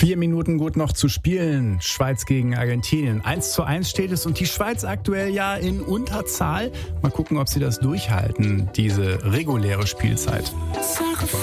4 Minuten gut noch zu spielen. Schweiz gegen Argentinien. 1:1 steht es und die Schweiz aktuell ja in Unterzahl. Mal gucken, ob sie das durchhalten, diese reguläre Spielzeit.